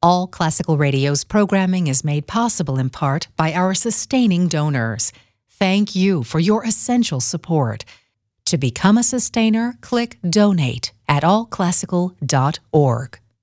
All Classical Radio's programming is made possible in part by our sustaining donors. Thank you for your essential support. To become a sustainer, click Donate at allclassical.org.